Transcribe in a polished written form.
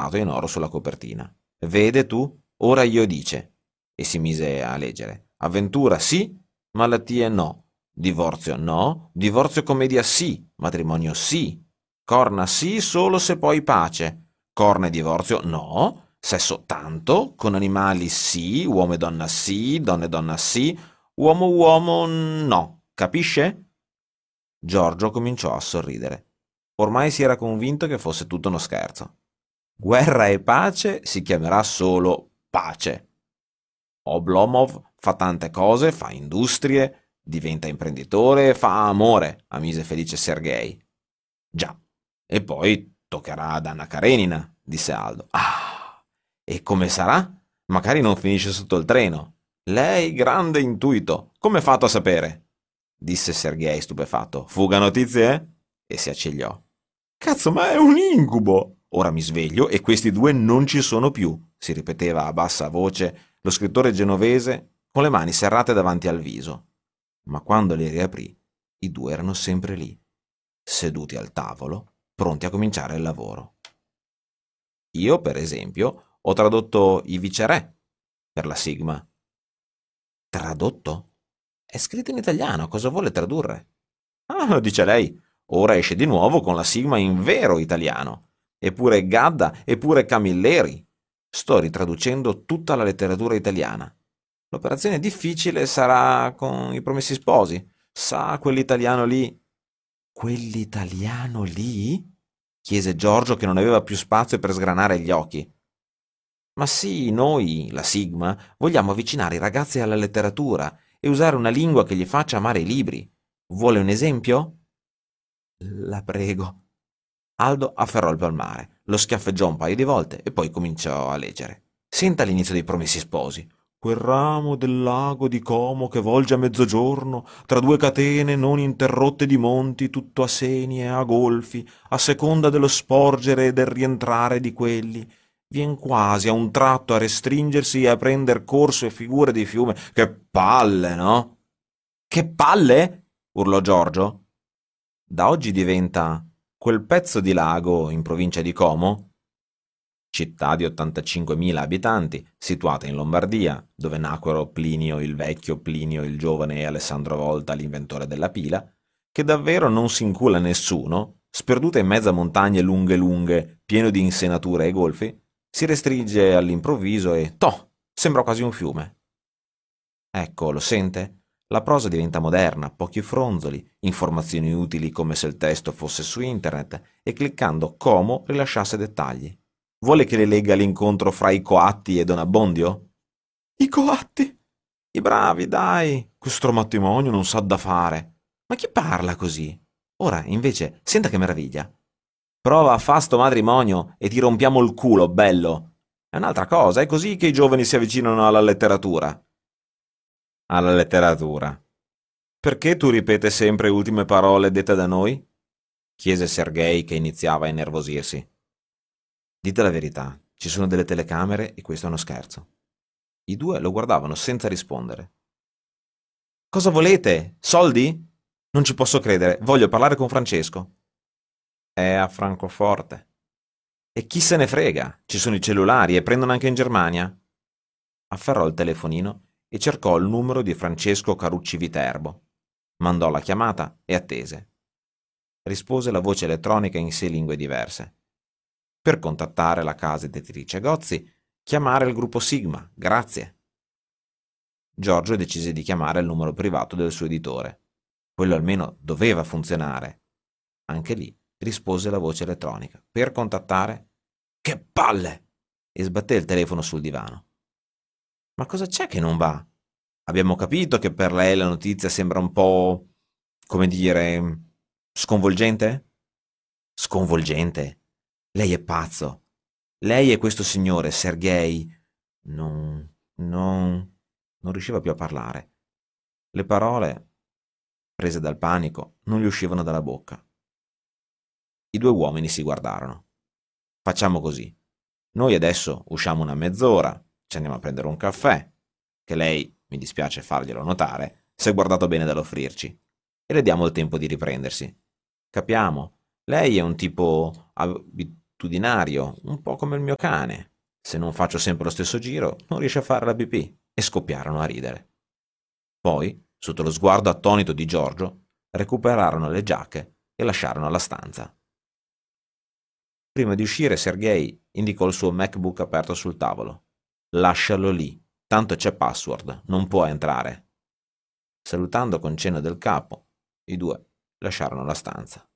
illustrato in oro sulla copertina. Vede tu, ora io dice. E si mise a leggere. Avventura sì, malattie no. Divorzio no, divorzio commedia sì, matrimonio sì. Corna sì, solo se poi pace. Corna e divorzio no, sesso tanto, con animali sì, uomo e donna sì, uomo no. Capisce? Giorgio cominciò a sorridere. Ormai si era convinto che fosse tutto uno scherzo. Guerra e pace si chiamerà solo pace. Oblomov fa tante cose, fa industrie, diventa imprenditore, fa amore, ammise felice Sergei. Già, e poi toccherà ad Anna Karenina, disse Aldo. Ah, e come sarà? Magari non finisce sotto il treno. Lei, grande intuito, come ha fatto a sapere? Disse Sergei stupefatto. Fuga notizie? E si accigliò. Cazzo, ma è un incubo! Ora mi sveglio e questi due non ci sono più, si ripeteva a bassa voce lo scrittore genovese con le mani serrate davanti al viso. Ma quando li riaprì, i due erano sempre lì, seduti al tavolo, pronti a cominciare il lavoro. Io, per esempio, ho tradotto i viceré per la Sigma. Tradotto? È scritto in italiano, cosa vuole tradurre? Ah, lo dice lei. Ora esce di nuovo con la Sigma in vero italiano. Eppure Gadda, eppure Camilleri. Sto ritraducendo tutta la letteratura italiana. L'operazione difficile sarà con i Promessi Sposi. Sa, quell'italiano lì. Quell'italiano lì? Chiese Giorgio che non aveva più spazio per sgranare gli occhi. Ma sì, noi, la Sigma, vogliamo avvicinare i ragazzi alla letteratura e usare una lingua che gli faccia amare i libri. Vuole un esempio? La prego. Aldo afferrò il palmare, lo schiaffeggiò un paio di volte e poi cominciò a leggere. Senta l'inizio dei Promessi Sposi. Quel ramo del lago di Como che volge a mezzogiorno, tra due catene non interrotte di monti, tutto a seni e a golfi, a seconda dello sporgere e del rientrare di quelli, vien quasi a un tratto a restringersi e a prender corso e figure di fiume. Che palle, no? Che palle? Urlò Giorgio. Da oggi diventa quel pezzo di lago in provincia di Como, città di 85.000 abitanti, situata in Lombardia, dove nacquero Plinio il Vecchio, Plinio il Giovane e Alessandro Volta, l'inventore della pila, che davvero non si incula nessuno, sperduta in mezzo a montagne lunghe lunghe, pieno di insenature e golfi, si restringe all'improvviso e, toh, sembra quasi un fiume. Ecco, lo sente? La prosa diventa moderna, pochi fronzoli, informazioni utili come se il testo fosse su internet e cliccando Como rilasciasse dettagli. Vuole che le legga l'incontro fra i Coatti e Don Abbondio? I Coatti? I bravi, dai! Questo matrimonio non sa da fare. Ma chi parla così? Ora, invece, senta che meraviglia. Prova a fa sto matrimonio e ti rompiamo il culo, bello. È un'altra cosa, è così che i giovani si avvicinano alla letteratura. Alla letteratura. Perché tu ripete sempre ultime parole dette da noi? Chiese Sergei che iniziava a innervosirsi. Dite la verità, ci sono delle telecamere e questo è uno scherzo. I due lo guardavano senza rispondere. Cosa volete? Soldi? Non ci posso credere, voglio parlare con Francesco. È a Francoforte. E chi se ne frega? Ci sono i cellulari e prendono anche in Germania. Afferrò il telefonino e cercò il numero di Francesco Carucci Viterbo. Mandò la chiamata e attese. Rispose la voce elettronica in 6 lingue diverse. Per contattare la casa editrice Gozzi, chiamare il gruppo Sigma, grazie. Giorgio decise di chiamare il numero privato del suo editore. Quello almeno doveva funzionare. Anche lì rispose la voce elettronica. Per contattare? Che palle! E sbatté il telefono sul divano. Ma cosa c'è che non va? Abbiamo capito che per lei la notizia sembra un po', come dire, sconvolgente? Sconvolgente? Lei è pazzo. Lei e questo signore, Sergei, non riusciva più a parlare. Le parole, prese dal panico, non gli uscivano dalla bocca. I due uomini si guardarono. Facciamo così. Noi adesso usciamo una mezz'ora, ci andiamo a prendere un caffè, che lei, mi dispiace farglielo notare, si è guardato bene dall'offrirci, e le diamo il tempo di riprendersi. Capiamo, lei è un tipo abitudinario, un po' come il mio cane. Se non faccio sempre lo stesso giro, non riesce a fare la pipì. E scoppiarono a ridere. Poi, sotto lo sguardo attonito di Giorgio, recuperarono le giacche e lasciarono la stanza. Prima di uscire, Sergei indicò il suo MacBook aperto sul tavolo. Lascialo lì, tanto c'è password, non può entrare. Salutando con cenno del capo, i due lasciarono la stanza.